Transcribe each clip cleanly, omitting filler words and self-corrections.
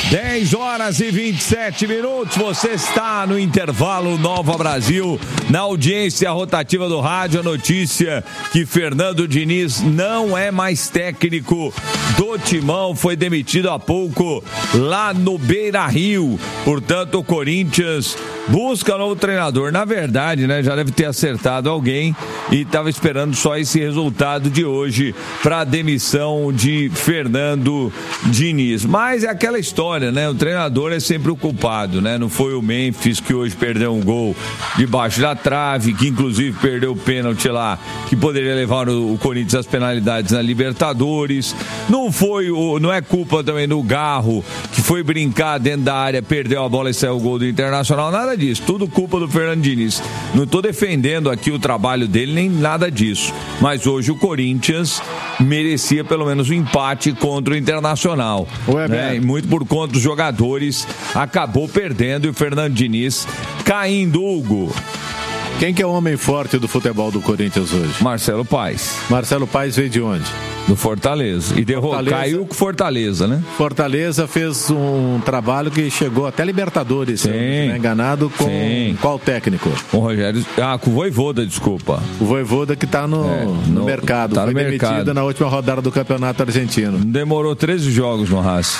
10h27, você está no intervalo Nova Brasil, na audiência rotativa do rádio. A notícia que Fernando Diniz não é mais técnico do Timão, foi demitido há pouco lá no Beira-Rio. Portanto, o Corinthians busca novo treinador. Na verdade, né, já deve ter acertado alguém e estava esperando só esse resultado de hoje para a demissão de Fernando Diniz. Mas é aquela história, né? O treinador é sempre o culpado, né? Não foi o Memphis que hoje perdeu um gol debaixo da trave, que inclusive perdeu o pênalti lá, que poderia levar o Corinthians às penalidades na Libertadores. Não é culpa também do Garro, que foi brincar dentro da área, perdeu a bola e saiu o gol do Internacional. Nada disso, tudo culpa do Fernando Diniz. Não estou defendendo aqui o trabalho dele, nem nada disso. Mas hoje o Corinthians merecia pelo menos um empate contra o Internacional. Né? E muito por conta dos jogadores, acabou perdendo e o Fernando Diniz caindo, Hugo. Quem que é o homem forte do futebol do Corinthians hoje? Marcelo Paes. Marcelo Paes veio de onde? Do Fortaleza. E caiu com Fortaleza, né? Fortaleza fez um trabalho que chegou até Libertadores, se não me enganado, com qual técnico? Com o Rogério. Com o Vojvoda, desculpa. O Vojvoda que está no mercado. Tá foi no demitido mercado na última rodada do Campeonato Argentino. Demorou 13 jogos no Racing.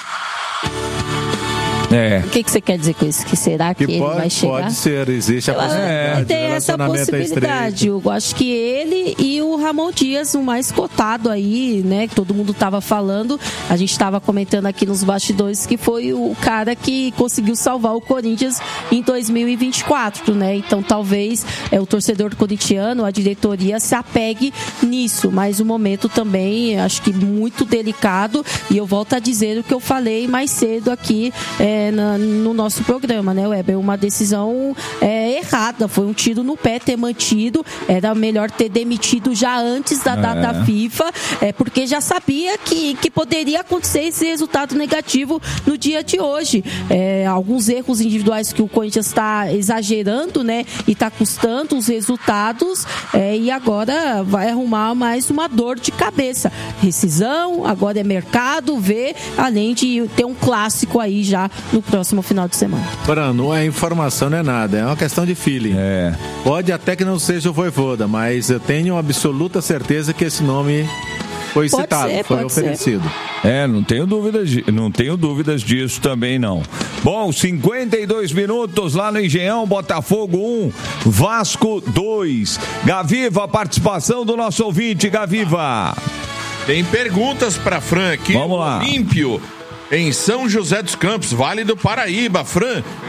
O que você quer dizer com isso? Que será que ele vai chegar? Pode ser, existe a possibilidade. Tem essa possibilidade, Hugo. Acho que ele e o Ramon Dias, o mais cotado aí, né? Que todo mundo estava falando. A gente estava comentando aqui nos bastidores que foi o cara que conseguiu salvar o Corinthians em 2024, né? Então talvez o torcedor corintiano, a diretoria se apegue nisso. Mas o momento também, acho que muito delicado. E eu volto a dizer o que eu falei mais cedo aqui, no nosso programa, né, Weber? Uma decisão errada, foi um tiro no pé ter mantido, era melhor ter demitido já antes da data FIFA, porque já sabia que poderia acontecer esse resultado negativo no dia de hoje. Alguns erros individuais que o Corinthians está exagerando, né, e está custando os resultados, e agora vai arrumar mais uma dor de cabeça. Rescisão, agora é mercado, além de ter um clássico aí já no próximo final de semana. Não é informação, não é nada, é uma questão de feeling. Pode até que não seja o Vojvoda, mas eu tenho absoluta certeza que esse nome foi citado, foi oferecido. Não tenho dúvidas disso também não. Bom, 52 minutos lá no Engenhão, Botafogo 1, Vasco 2. Gaviva, a participação do nosso ouvinte, Gaviva. Tem perguntas para Fran aqui. Vamos lá. Olímpio, em São José dos Campos, Vale do Paraíba. Fran,